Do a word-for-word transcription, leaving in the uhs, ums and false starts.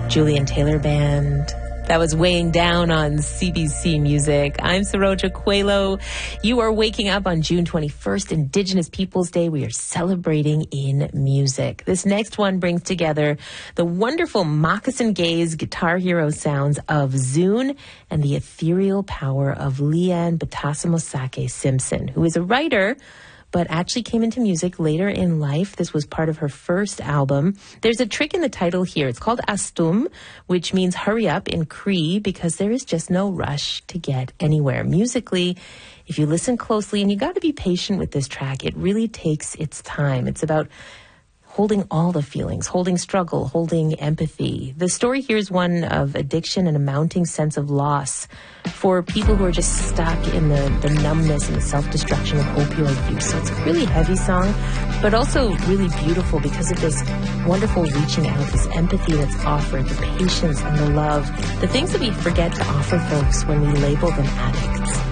Julian Taylor Band. That was Weighing Down on C B C Music. I'm Saroja Coelho. You are waking up on June twenty-first, Indigenous Peoples Day. We are celebrating in music. This next one brings together the wonderful moccasin gaze guitar hero sounds of Zune and the ethereal power of Leanne Batasamosake Simpson, who is a writer but actually came into music later in life. This was part of her first album. There's a trick in the title here. It's called Astum, which means hurry up in Cree, because there is just no rush to get anywhere. Musically, if you listen closely, and you got to be patient with this track, it really takes its time. It's about holding all the feelings, holding struggle, holding empathy. The story here is one of addiction and a mounting sense of loss for people who are just stuck in the, the numbness and the self-destruction of opioid use. So it's a really heavy song, but also really beautiful because of this wonderful reaching out, this empathy that's offered, the patience and the love, the things that we forget to offer folks when we label them addicts.